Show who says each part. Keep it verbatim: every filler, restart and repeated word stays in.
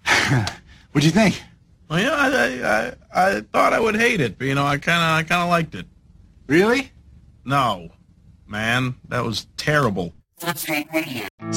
Speaker 1: What'd you think?
Speaker 2: Well, yeah, I, I I thought I would hate it, but you know, I kind of I kind of liked it.
Speaker 1: Really?
Speaker 2: No, man, that was terrible.